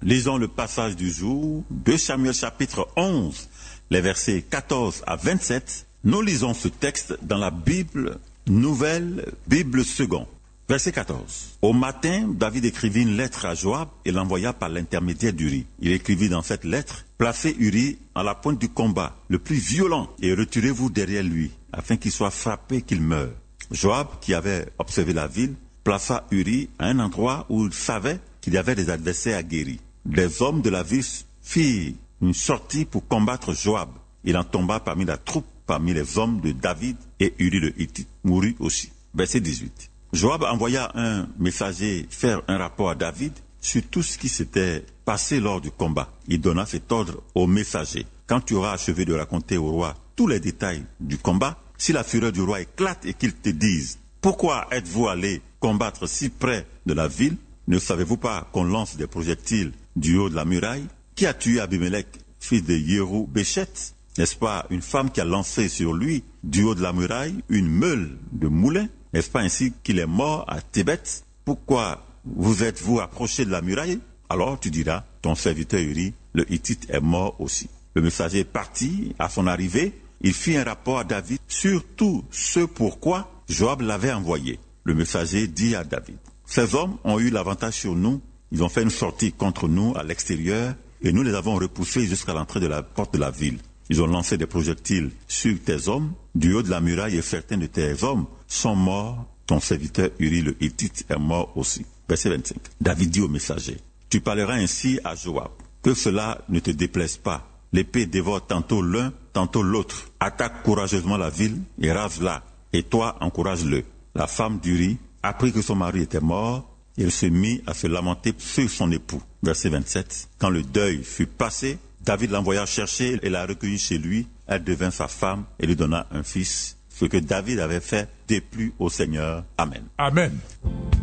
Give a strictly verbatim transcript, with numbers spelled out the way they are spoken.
Lisons le passage du jour, deux Samuel chapitre onze, les versets quatorze à vingt-sept. Nous lisons ce texte dans la Bible Nouvelle, Bible Seconde. Verset quatorze. Au matin, David écrivit une lettre à Joab et l'envoya par l'intermédiaire d'Uri. Il écrivit dans cette lettre: placez Uri à la pointe du combat, le plus violent, et retirez-vous derrière lui, afin qu'il soit frappé, qu'il meure. Joab, qui avait observé la ville, plaça Uri à un endroit où il savait qu'il y avait des adversaires aguerris. Les hommes de la ville firent une sortie pour combattre Joab. Il en tomba parmi la troupe, parmi les hommes de David, et Uri le Hittite mourut aussi. Verset dix-huit. Joab envoya un messager faire un rapport à David sur tout ce qui s'était passé lors du combat. Il donna cet ordre au messager: quand tu auras achevé de raconter au roi tous les détails du combat, si la fureur du roi éclate et qu'il te dise: pourquoi êtes-vous allé combattre si près de la ville? Ne savez-vous pas qu'on lance des projectiles du haut de la muraille? Qui a tué Abimelech, fils de Yerub-Béchet? N'est-ce pas une femme qui a lancé sur lui, du haut de la muraille, une meule de moulin? N'est-ce pas ainsi qu'il est mort à Thébet? Pourquoi vous êtes-vous approché de la muraille? Alors tu diras: ton serviteur Uri, le Hittite, est mort aussi. Le messager partit. À son arrivée, il fit un rapport à David sur tout ce pourquoi Joab l'avait envoyé. Le messager dit à David: ces hommes ont eu l'avantage sur nous. Ils ont fait une sortie contre nous à l'extérieur et nous les avons repoussés jusqu'à l'entrée de la porte de la ville. Ils ont lancé des projectiles sur tes hommes du haut de la muraille et certains de tes hommes sont morts. Ton serviteur Uri le Hittite est mort aussi. Verset vingt-cinq. David dit au messager: tu parleras ainsi à Joab, que cela ne te déplaise pas. L'épée dévore tantôt l'un, tantôt l'autre. Attaque courageusement la ville et rase-la, et toi encourage-le. La femme d'Uri apprit que son mari était mort, et elle se mit à se lamenter sur son époux. Verset vingt-sept. Quand le deuil fut passé, David l'envoya chercher et la recueillit chez lui. Elle devint sa femme et lui donna un fils. Ce que David avait fait déplut au Seigneur. Amen. Amen.